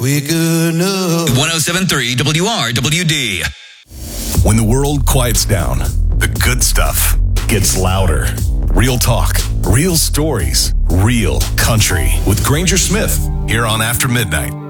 We could know. 107.3 WRWD. When the world quiets down, the good stuff gets louder. Real talk, real stories, real country. With Granger Smith, here on After Midnight.